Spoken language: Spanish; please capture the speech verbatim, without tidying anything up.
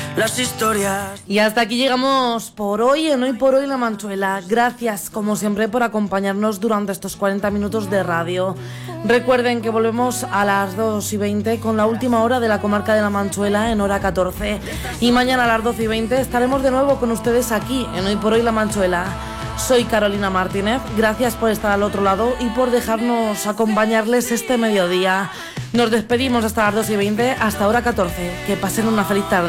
las historias. Y hasta aquí llegamos por hoy en Hoy por Hoy La Manchuela. Gracias, como siempre, por acompañarnos durante estos cuarenta minutos de radio. Recuerden que volvemos a las dos y veinte con la última hora de la comarca de La Manchuela en hora catorce. Y mañana a las doce y veinte estaremos de nuevo con ustedes aquí en Hoy por Hoy La Manchuela. Soy Carolina Martínez, gracias por estar al otro lado y por dejarnos acompañarles este mediodía. Nos despedimos hasta las dos y veinte, hasta hora catorce. Que pasen una feliz tarde.